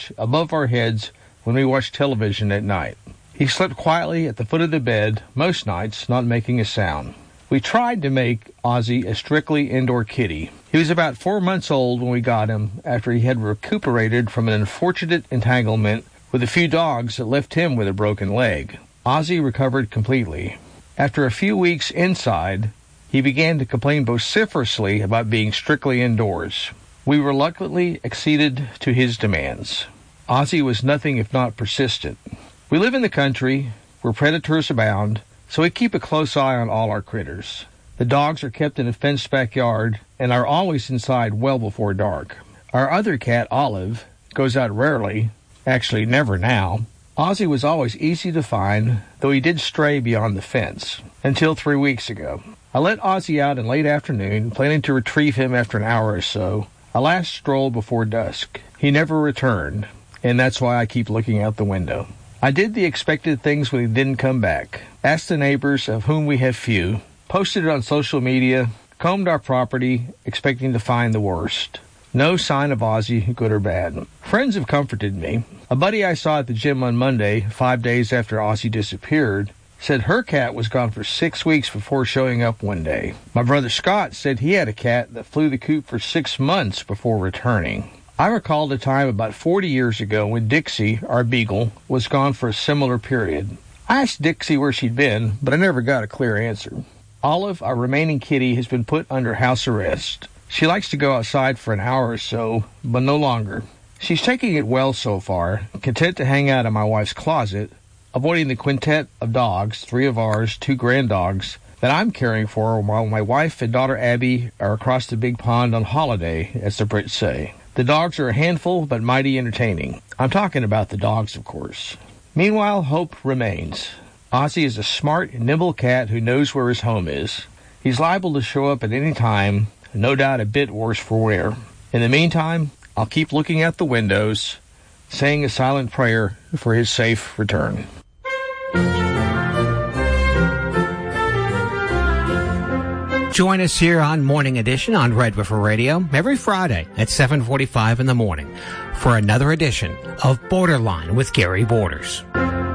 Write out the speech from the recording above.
above our heads when we watched television at night. He slept quietly at the foot of the bed most nights, not making a sound. We tried to make Ozzy a strictly indoor kitty. He was about 4 months old when we got him, after he had recuperated from an unfortunate entanglement with a few dogs that left him with a broken leg. Ozzy recovered completely. After a few weeks inside, he began to complain vociferously about being strictly indoors. We reluctantly acceded to his demands. Ozzy was nothing if not persistent. We live in the country, where predators abound, so we keep a close eye on all our critters. The dogs are kept in a fenced backyard and are always inside well before dark. Our other cat, Olive, goes out rarely, actually never now. Ozzy was always easy to find, though he did stray beyond the fence, until 3 weeks ago. I let Ozzy out in late afternoon, planning to retrieve him after an hour or so. A last stroll before dusk. He never returned, and that's why I keep looking out the window. I did the expected things when he didn't come back. Asked the neighbors, of whom we have few, posted it on social media, combed our property, expecting to find the worst. No sign of Ozzy, good or bad. Friends have comforted me. A buddy I saw at the gym on Monday, 5 days after Ozzy disappeared, said her cat was gone for 6 weeks before showing up one day. My brother Scott said he had a cat that flew the coop for 6 months before returning. I recalled a time about 40 years ago when Dixie, our beagle, was gone for a similar period. I asked Dixie where she'd been, but I never got a clear answer. Olive, our remaining kitty, has been put under house arrest. She likes to go outside for an hour or so, but no longer. She's taking it well so far, content to hang out in my wife's closet, avoiding the quintet of dogs, 3 of ours, 2 grand dogs, that I'm caring for while my wife and daughter Abby are across the big pond on holiday, as the Brits say. The dogs are a handful, but mighty entertaining. I'm talking about the dogs, of course. Meanwhile, hope remains. Ozzy is a smart, nimble cat who knows where his home is. He's liable to show up at any time, no doubt a bit worse for wear. In the meantime, I'll keep looking out the windows, saying a silent prayer for his safe return. Join us here on Morning Edition on Red River Radio every Friday at 7:45 in the morning for another edition of Borderline with Gary Borders.